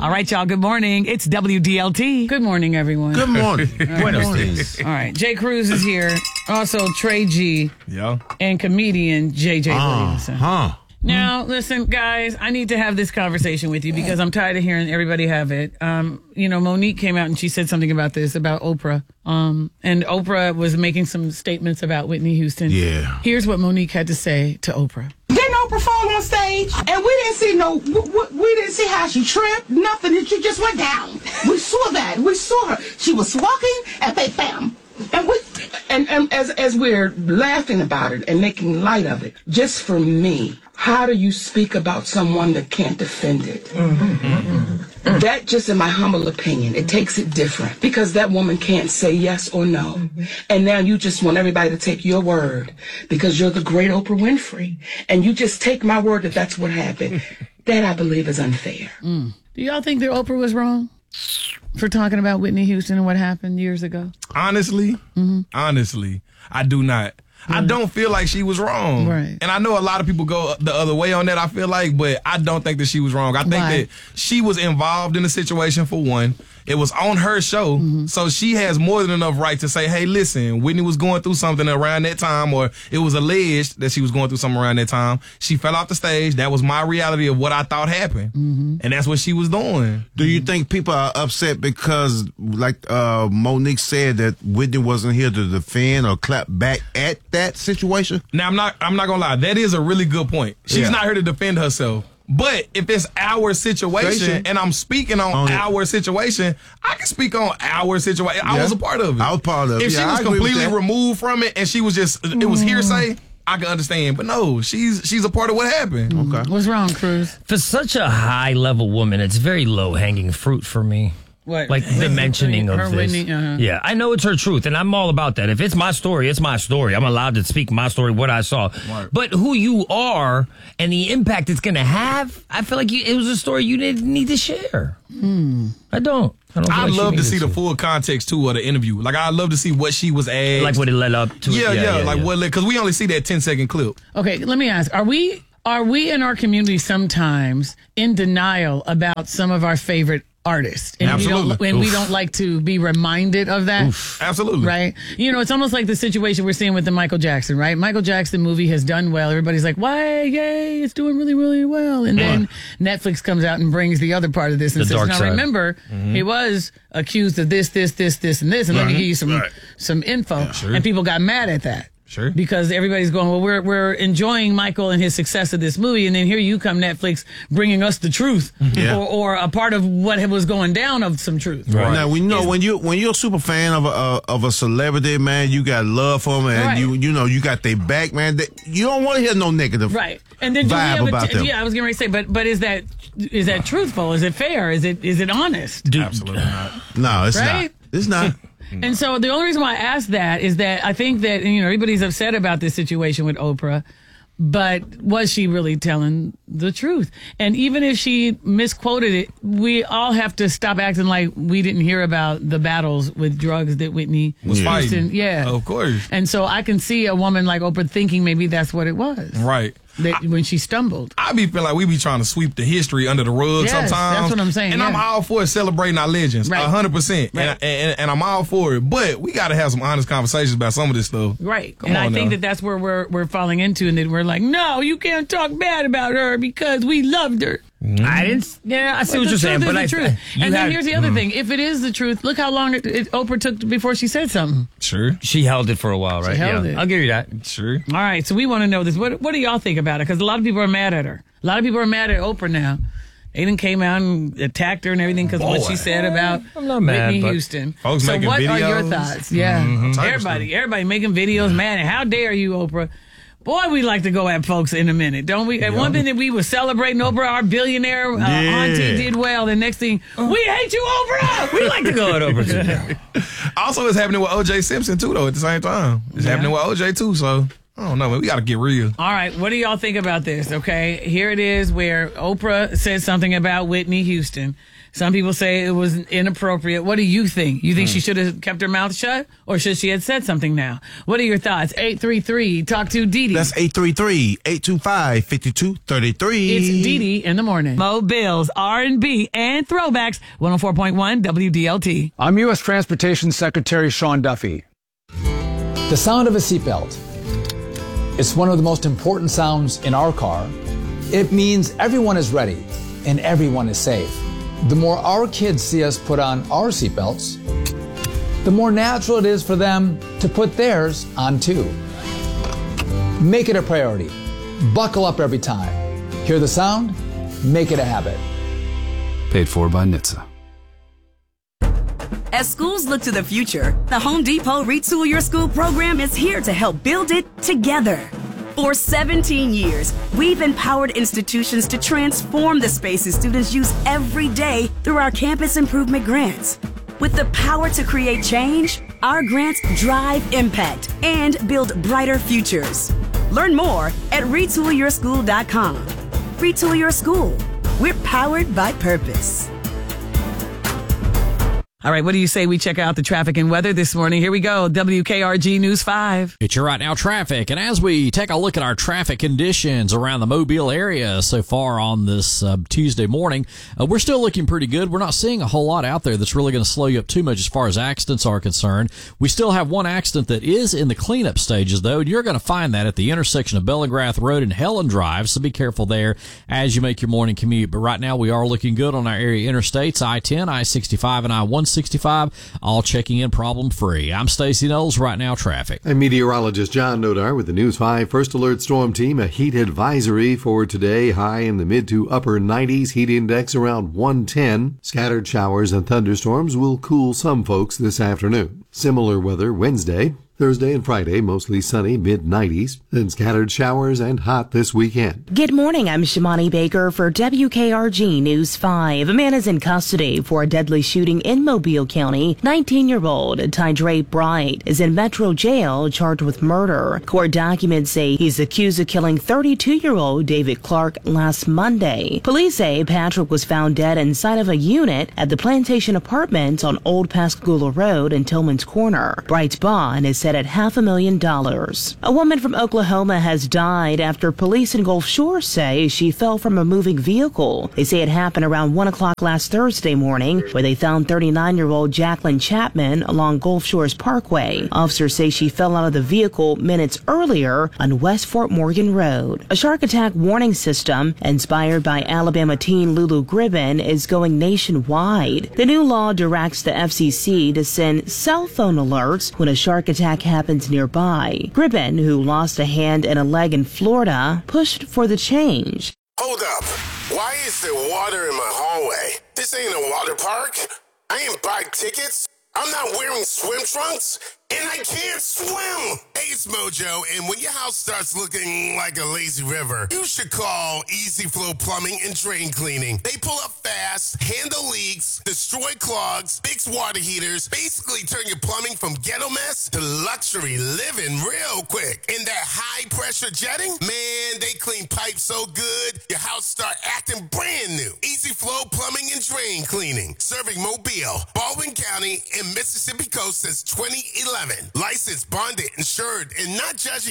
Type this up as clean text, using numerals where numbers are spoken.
All right, y'all. Good morning. It's WDLT. Good morning, everyone. Good morning. Buenos dias. All right. Jay Cruz is here. Also, Trey G. Yeah. And comedian JJ Williamson. Huh. Now, listen, guys, I need to have this conversation with you because I'm tired of hearing everybody have it. Monique came out and she said something about this, about Oprah. And Oprah was making some statements about Whitney Houston. Yeah. Here's what Monique had to say to Oprah. Didn't Oprah fall on stage? And we didn't see we didn't see how she tripped, nothing. She just went down. We saw that. We saw her. She was walking and bam. And as we're laughing about it and making light of it, just for me, how do you speak about someone that can't defend it? Mm-hmm. That, just in my humble opinion, it takes it different because that woman can't say yes or no. Mm-hmm. And now you just want everybody to take your word because you're the great Oprah Winfrey. And you just take my word that that's what happened. That, I believe, is unfair. Do y'all think that Oprah was wrong for talking about Whitney Houston and what happened years ago? Honestly, I do not. I don't feel like she was wrong. Right. And I know a lot of people go the other way on that, I feel like, but I don't think that she was wrong. I think that she was involved in the situation, for one. It was on her show, so she has more than enough right to say, hey, listen, Whitney was going through something around that time, or it was alleged that she was going through something around that time. She fell off the stage. That was my reality of what I thought happened. And that's what she was doing. Do you think people are upset because, like Monique said, that Whitney wasn't here to defend or clap back at that situation? Now, I'm not gonna lie. That is a really good point. She's not here to defend herself. But if it's our situation and I'm speaking on our situation, I can speak on our situation. I was a part of it. I was part of it. If she was completely removed from it and she was just, it was hearsay, I can understand. But no, she's a part of what happened. Okay. What's wrong, Cruz? For such a high-level woman, it's very low-hanging fruit for me. What? Like the mentioning of her this. Whitney, Yeah, I know it's her truth, and I'm all about that. If it's my story, it's my story. I'm allowed to speak my story, what I saw. Right. But who you are and the impact it's going to have, I feel like it was a story you didn't need to share. I don't. I'd love to see the full context, too, of the interview. Like, I'd love to see what she was asked. Like what it led up to. What, because we only see that 10-second clip. Okay, let me ask. Are we in our community sometimes in denial about some of our favorite artists? And Absolutely. We don't like to be reminded of that. Absolutely. Right? It's almost like the situation we're seeing with the Michael Jackson, right? Michael Jackson movie has done well. Everybody's like, why? Yay, it's doing really, really well. And then Netflix comes out and brings the other part of this and says, now remember, he was accused of this, and this. And let me give you some info. Yeah, sure. And people got mad at that. Sure. Because everybody's going, well, we're enjoying Michael and his success of this movie, and then here you come, Netflix, bringing us the truth, or a part of what was going down of some truth. Right. Now we know when you're a super fan of a celebrity, man, you got love for them, and you got their back, man. You don't want to hear no negative And then vibe about them. Yeah, I was getting ready to say, but is that truthful? Is it fair? Is it honest? Absolutely not. No, it's Right? not. It's not. And so the only reason why I asked that is that I think that, everybody's upset about this situation with Oprah, but was she really telling the truth? And even if she misquoted it, we all have to stop acting like we didn't hear about the battles with drugs that Whitney was fighting. fighting. Yeah. Of course. And so I can see a woman like Oprah thinking maybe that's what it was. Right. That when she stumbled. I be feeling like we be trying to sweep the history under the rug sometimes. That's what I'm saying. And I'm all for celebrating our legends, 100%. Right. And I'm all for it. But we got to have some honest conversations about some of this stuff. Right. Come on I think now. that's where we're falling into, and that we're like, no, you can't talk bad about her because we loved her. I didn't. Yeah, I see what you're saying, but the truth. And then here's the other thing: if it is the truth, look how long Oprah took before she said something. Sure. She held it for a while, right? She held it. I'll give you that. Sure. All right, so we want to know this. What do y'all think about it? Because a lot of people are mad at her. A lot of people are mad at Oprah now. They done came out and attacked her and everything because of what she said about I'm not mad, Whitney but Houston. folks So making what are your videos. thoughts? Yeah, everybody making videos, man. And how dare you, Oprah? Boy, we like to go at folks in a minute, don't we? At one minute, we were celebrating Oprah, our billionaire auntie did well. The next thing, we hate you, Oprah! We like to go at Oprah. Also, it's happening with O.J. Simpson, too, though, at the same time. It's happening with O.J., too, so I don't know, man. We got to get real. All right, what do y'all think about this? Okay, here it is where Oprah said something about Whitney Houston. Some people say it was inappropriate. What do you think? You think she should have kept her mouth shut, or should she have said something now? What are your thoughts? 833 Talk to Dee Dee. That's 833-825-5233. It's Dee Dee in the morning. Mobiles, R&B, and throwbacks. 104.1 WDLT. I'm U.S. Transportation Secretary Sean Duffy. The sound of a seatbelt. It's one of the most important sounds in our car. It means everyone is ready and everyone is safe. The more our kids see us put on our seatbelts, the more natural it is for them to put theirs on too. Make it a priority. Buckle up every time. Hear the sound? Make it a habit. Paid for by NHTSA. As schools look to the future, the Home Depot Retool Your School program is here to help build it together. For 17 years, we've empowered institutions to transform the spaces students use every day through our campus improvement grants. With the power to create change, our grants drive impact and build brighter futures. Learn more at retoolyourschool.com. Retool Your School. We're powered by purpose. All right, what do you say we check out the traffic and weather this morning? Here we go, WKRG News 5. It's your Right Now traffic. And as we take a look at our traffic conditions around the Mobile area so far on this Tuesday morning, we're still looking pretty good. We're not seeing a whole lot out there that's really going to slow you up too much as far as accidents are concerned. We still have one accident that is in the cleanup stages, though, and you're going to find that at the intersection of Bellegrath Road and Helen Drive, so be careful there as you make your morning commute. But right now, we are looking good on our area interstates, I-10, I-65, and I-165, all checking in problem-free. I'm Stacey Knowles, Right Now traffic. I'm meteorologist John Nodar with the News 5 First Alert Storm Team. A heat advisory for today, high in the mid to upper 90s, heat index around 110. Scattered showers and thunderstorms will cool some folks this afternoon. Similar weather Wednesday. Thursday and Friday, mostly sunny, mid-90s, then scattered showers and hot this weekend. Good morning, I'm Shimani Baker for WKRG News 5. A man is in custody for a deadly shooting in Mobile County. 19-year-old Tydre Bright is in Metro Jail charged with murder. Court documents say he's accused of killing 32-year-old David Clark last Monday. Police say Patrick was found dead inside of a unit at the Plantation Apartments on Old Pascagoula Road in Tillman's Corner. Bright's bond is set at $500,000. A woman from Oklahoma has died after police in Gulf Shores say she fell from a moving vehicle. They say it happened around 1 o'clock last Thursday morning, where they found 39-year-old Jacqueline Chapman along Gulf Shores Parkway. Officers say she fell out of the vehicle minutes earlier on West Fort Morgan Road. A shark attack warning system inspired by Alabama teen Lulu Gribben is going nationwide. The new law directs the FCC to send cell phone alerts when a shark attack happens nearby. Gribben, who lost a hand and a leg in Florida, pushed for the change. Hold up. Why is there water in my hallway? This ain't a water park. I ain't buy tickets. I'm not wearing swim trunks. And I can't swim. Hey, it's Mojo, and when your house starts looking like a lazy river, you should call Easy Flow Plumbing and Drain Cleaning. They pull up fast, handle leaks, destroy clogs, fix water heaters, basically turn your plumbing from ghetto mess to luxury living real quick. And that high-pressure jetting, man, they clean pipes so good, your house start acting brand new. Easy Flow Plumbing and Drain Cleaning, serving Mobile, Baldwin County, and Mississippi Coast since 2011. Licensed, bonded, insured, and not judging